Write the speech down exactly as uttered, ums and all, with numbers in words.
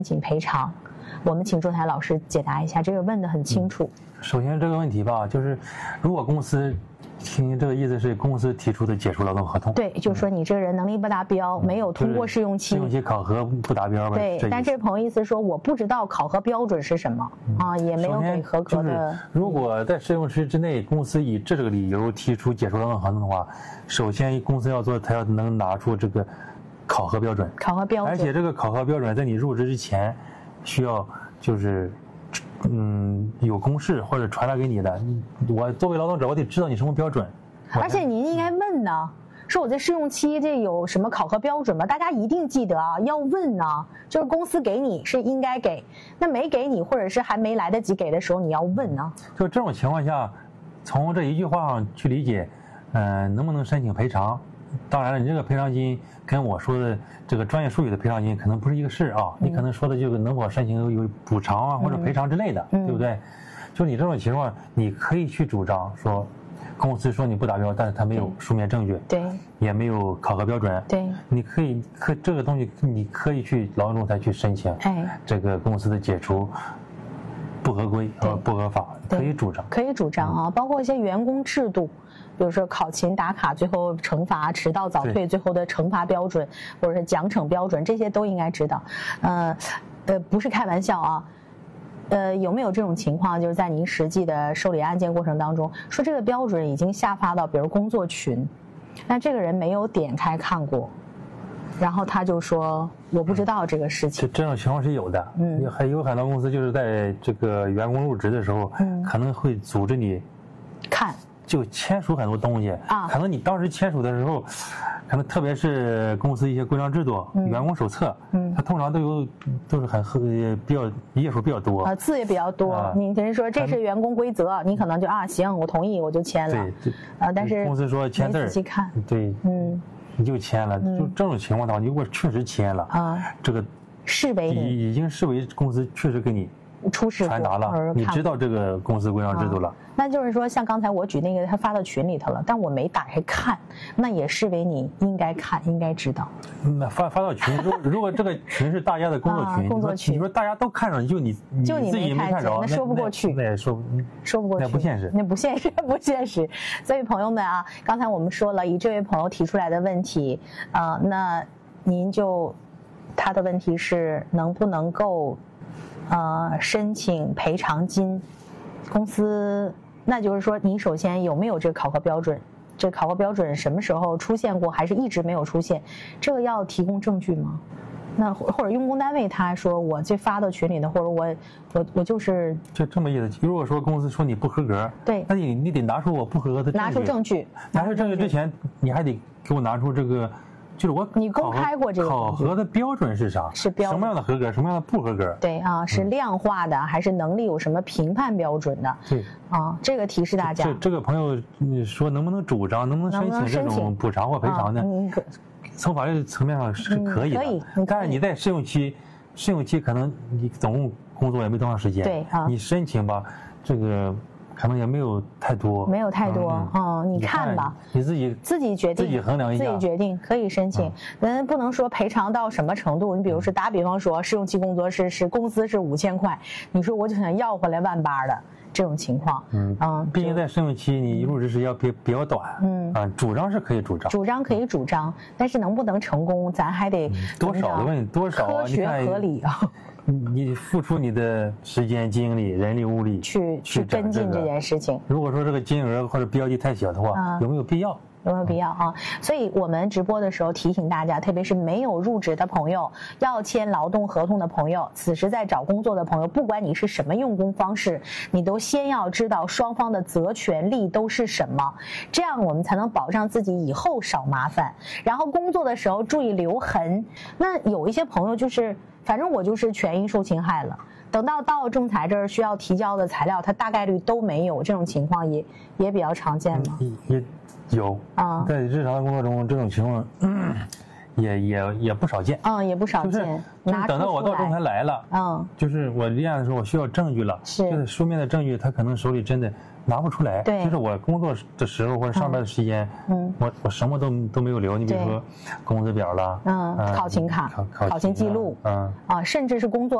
请赔偿？我们请仲裁老师解答一下，这个问得很清楚。 嗯、首先这个问题吧，就是如果公司听这个意思是公司提出的解除劳动合同， 对，就是说你这个人能力不达标，嗯、没有通过试用期， 试用期考核不达标吧？ 对， 这但这位朋友意思说我不知道考核标准是什么、嗯、啊，也没有给合格的。 如果在试用期之内，公司以这个理由提出解除劳动合同的话，首先公司要做，他要能拿出这个考核标准， 考核标准， 而且这个考核标准在你入职之前需要就是。嗯，有公示或者传达给你的，我作为劳动者，我得知道你什么标准。 而且您应该问呢，说我在试用期这有什么考核标准吗？大家一定记得啊，要问呢。就是公司给你是应该给，那没给你或者是还没来得及给的时候，你要问呢。 就这种情况下，从这一句话上去理解，嗯、呃，能不能申请赔偿？当然了，你这个赔偿金跟我说的这个专业术语的赔偿金可能不是一个事啊。嗯、你可能说的就是能否申请有补偿啊、嗯、或者赔偿之类的，嗯、对不对？就你这种情况，你可以去主张说，公司说你不达标，但是他没有书面证据， 对， 也没有考核标准， 对， 你可以可这个东西你可以去劳动仲裁去申请，哎，这个公司的解除不合规和不合法，可以主张， 可以主张啊，嗯、包括一些员工制度。比如说考勤打卡，最后惩罚迟到早退，最后的惩罚标准或者是奖惩标准，这些都应该知道。呃，呃，不是开玩笑啊。呃，有没有这种情况，就是在您实际的受理案件过程当中，说这个标准已经下发到比如工作群，那这个人没有点开看过，然后他就说我不知道这个事情。 这这种情况是有的，嗯，还有很多公司就是在这个员工入职的时候，嗯，可能会组织你看。 就签署很多东西啊，可能你当时签署的时候，可能特别是公司一些规章制度、嗯、员工手册，嗯，它通常都有都是很比较页数比较多啊，字也比较多。啊、你等于说这是员工规则，你可能就啊行，我同意，我就签了。 对对啊，但是公司说签字儿， 仔细看， 对，嗯，你就签了。嗯、就这种情况的话，你如果确实签了啊，这个视为已已经视为公司确实给你。 出示传达了，你知道这个公司规章制度了、啊。 那就是说，像刚才我举那个，他发到群里头了，但我没打开看，那也视为你应该看，应该知道。 那发发到群，如如果这个群是大家的工作群，啊、 工作群， 你说大家都看上，就你就你自己没看着， 那说不过去， 那也说说不过去， 那不现实， 那不现实，不现实。所以朋友们啊，刚才我们说了，以这位朋友提出来的问题啊、呃，那您就他的问题是能不能够。呃，申请赔偿金，公司那就是说，你首先有没有这个考核标准？这个考核标准什么时候出现过，还是一直没有出现？这个要提供证据吗？那或者用工单位他说我这发到群里的，或者我我我就是就这么意思。如果说公司说你不合格， 对， 那你你得拿出我不合格的证据， 拿出证据， 拿出证据之前，你还得给我拿出这个。就是我你公开过这个考核的标准是啥？ 是标准什么样的合格，什么样的不合格？ 对啊，是量化的、嗯、还是能力有什么评判标准的？ 对啊，这个提示大家。 这这个朋友你说能不能主张，能不能申请这种补偿或赔偿呢？ 嗯、 从法律层面上是可以的， 嗯、可以。 但是你在试用期，试用期可能你总共工作也没多长时间， 对啊， 你申请吧，这个。可能也没有太多， 没有太多，嗯，嗯你看吧， 你自己自己决定， 自己衡量一下， 自己决定可以申请。人、嗯、不能说赔偿到什么程度，你比如说打比方说，试用期工作是是工资是五千块，你说我就想要回来万八的这种情况， 嗯嗯，毕竟在试用期你入职时要比比较短，嗯啊，主张是可以主张， 主张可以主张，但是能不能成功，咱还得、 嗯、多少的问题，多少科学合理啊。 你付出你的时间、精力、人力、物力去去跟进这件事情。 如果说这个金额或者标的太小的话，啊、有没有必要？ 有没有必要啊？所以我们直播的时候提醒大家，特别是没有入职的朋友，要签劳动合同的朋友，此时在找工作的朋友，不管你是什么用工方式，你都先要知道双方的责权利都是什么，这样我们才能保障自己以后少麻烦。然后工作的时候注意留痕。那有一些朋友就是，反正我就是权益受侵害了。等到到仲裁这儿需要提交的材料，它大概率都没有，这种情况也也比较常见嘛。 也有啊，在日常的工作中，这种情况、嗯、 也也也不少见。 嗯，也不少就是见。 就是拿等到我到中台来了， 嗯， 就是我立案的时候，我需要证据了， 是就是书面的证据，他可能手里真的拿不出来。 对就是我工作的时候或者上班的期间， 嗯， 我我什么都都没有留。你比如说工资表了， 嗯，考勤卡、 考考勤记录， 嗯啊，甚至是工作